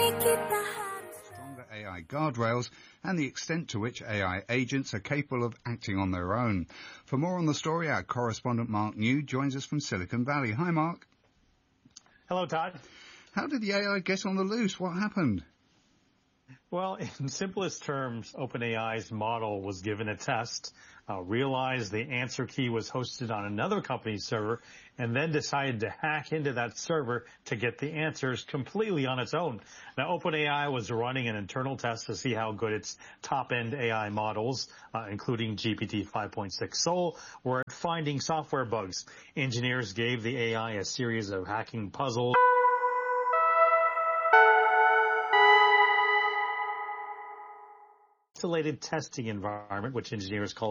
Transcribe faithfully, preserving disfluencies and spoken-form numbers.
Stronger A I guardrails and the extent to which A I agents are capable of acting on their own. For more on the story, our correspondent Mark New joins us from Silicon Valley. Hi, Mark. Hello, Todd. How did the A I get on the loose? What happened? Well, in simplest terms, OpenAI's model was given a test, uh, realized the answer key was hosted on another company's server, and then decided to hack into that server to get the answers completely on its own. Now, OpenAI was running an internal test to see how good its top-end A I models, uh, including G P T five point six Sol, were at finding software bugs. Engineers gave the A I a series of hacking puzzles. Isolated testing environment, which engineers call